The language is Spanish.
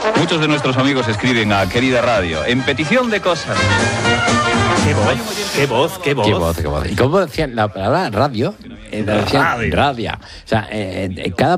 Muchos de nuestros amigos escriben a Querida Radio en petición de cosas. Qué voz. ¿Y cómo decían la palabra radio? Decían radio. O sea, cada